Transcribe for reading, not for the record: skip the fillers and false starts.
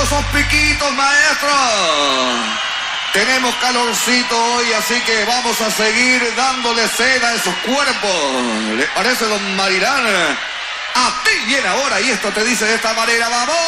esos piquitos, maestro. Tenemos calorcito hoy, así que vamos a seguir dándole cena a esos cuerpos. ¿Le parece, don Marirán? A ti viene ahora y esto te dice de esta manera, ¡vamos!